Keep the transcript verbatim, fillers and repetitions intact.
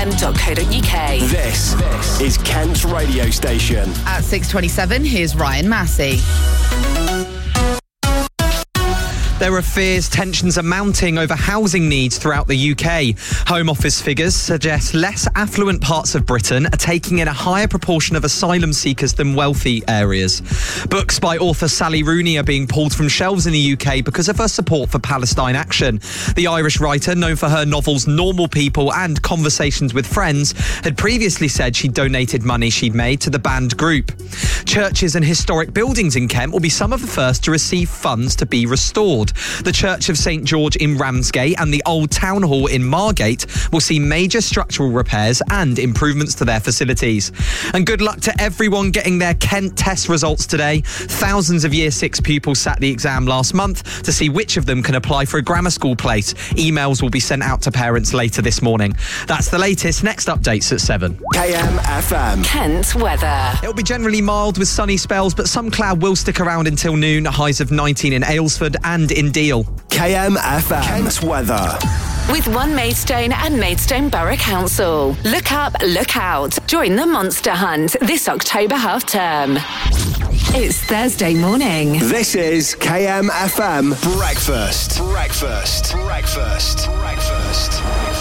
m dot co dot u k. This is Kent's radio station. At six twenty-seven, here's Ryan Massey. There are fears tensions are mounting over housing needs throughout the U K. Home Office figures suggest less affluent parts of Britain are taking in a higher proportion of asylum seekers than wealthy areas. Books by author Sally Rooney are being pulled from shelves in the U K because of her support for Palestine action. The Irish writer, known for her novels Normal People and Conversations with Friends, had previously said she donated money she'd made to the banned group. Churches and historic buildings in Kent will be some of the first to receive funds to be restored. The Church of Saint George in Ramsgate and the Old Town Hall in Margate will see major structural repairs and improvements to their facilities. And good luck to everyone getting their Kent test results today. Thousands of Year six pupils sat the exam last month to see which of them can apply for a grammar school place. Emails will be sent out to parents later this morning. That's the latest. Next updates at seven. K M F M. Kent weather. It'll be generally mild with sunny spells, but some cloud will stick around until noon. Highs of nineteen in Aylesford and in Deal. K M F M. Kent's weather. With One Maidstone and Maidstone Borough Council. Look up, look out. Join the Monster Hunt this October half term. It's Thursday morning. This is K M F M Breakfast. Breakfast. Breakfast. Breakfast.